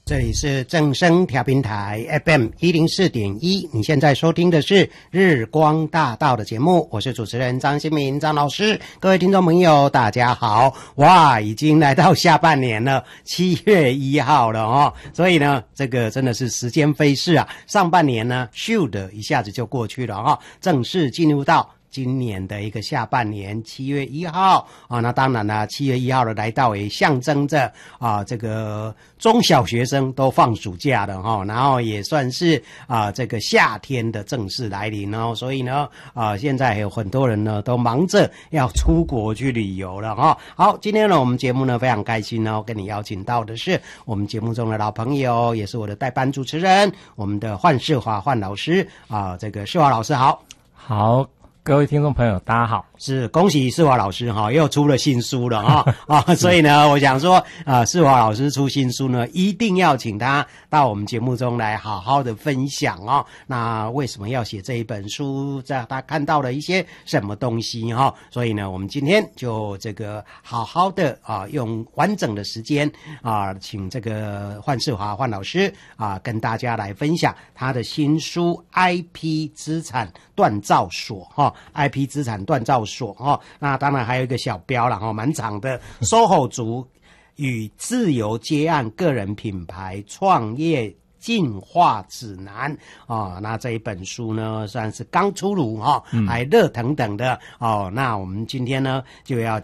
这里是正声调频台 FM 104.1，你现在收听的是日光大道的节目，我是主持人张新民张老师。各位听众朋友大家好，哇，已经来到下半年了，7月1号了哦，所以呢这个真的是时间飞逝啊，上半年呢咻的一下子就过去了哦，正式进入到今年的一个下半年7月1号啊，那当然了7月1号的来到也象征着这个中小学生都放暑假了哈，然后也算是这个夏天的正式来临哦，所以呢现在有很多人呢都忙着要出国去旅游了哈。好，今天呢我们节目呢非常开心哦，跟你邀请到的是我们节目中的老朋友，也是我的代班主持人，我们的范世华范老师这个世华老师好。 好，各位听众朋友大家好。 是，恭喜世华老师又出了新书了所以呢我想说世华老师出新书呢，一定要请他到我们节目中来好好的分享那为什么要写这一本书，在他看到了一些什么东西所以呢我们今天就这个好好的用完整的时间请这个范世华范老师跟大家来分享他的新书 IP 资产锻造所IP 资产锻造所那当然还有一个小标啦蛮长的，SOHO 族与自由接案个人品牌创业进化指南那这一本书呢算是刚出炉还热腾腾的那我们今天呢就要